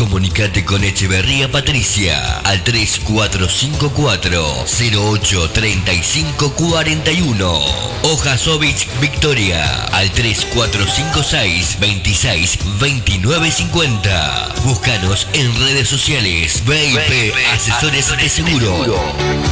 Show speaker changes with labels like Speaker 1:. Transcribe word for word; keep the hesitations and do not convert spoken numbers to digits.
Speaker 1: Comunicate con Echeverría Patricia al tres cuatro cinco cuatro cero ocho tres cinco cuatro uno. Ojasovich Victoria al tres cuatro cinco seis veintiséis veintinueve cincuenta. Búscanos en redes sociales. B I P Asesores de Seguro.